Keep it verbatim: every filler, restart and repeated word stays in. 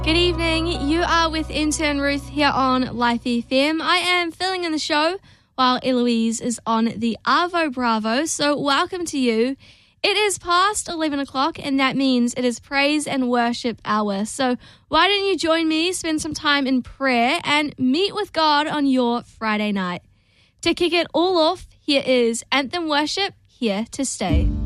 Good evening. You are with intern Ruth here on Life F M. I am filling in the show while Eloise is on the Arvo Bravo. So welcome to you. It is past eleven o'clock and that means it is praise and worship hour. So why don't you join me, spend some time in prayer and meet with God on your Friday night. To kick it all off, here is Anthem Worship, Here to Stay.